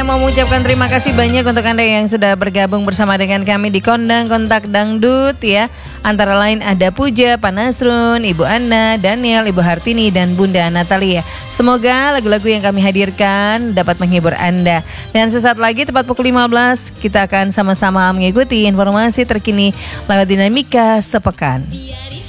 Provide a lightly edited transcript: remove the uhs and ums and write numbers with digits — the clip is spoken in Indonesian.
mau mengucapkan terima kasih banyak untuk Anda yang sudah bergabung bersama dengan kami di Kondang Kontak Dangdut ya. Antara lain ada Puja, Pak Nasrun, Ibu Anna, Daniel, Ibu Hartini, dan Bunda Natalia. Semoga lagu-lagu yang kami hadirkan dapat menghibur Anda. Dan sesaat lagi tepat pukul 15 kita akan sama-sama mengikuti informasi terkini lewat Dinamika Sepekan.